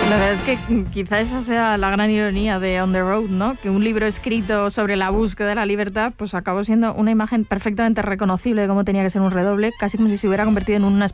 La verdad es que quizá esa sea la gran ironía de On the Road, ¿no? Que un libro escrito sobre la búsqueda de la libertad pues acabó siendo una imagen perfectamente reconocible de cómo tenía que ser un redoble, casi como si se hubiera convertido en una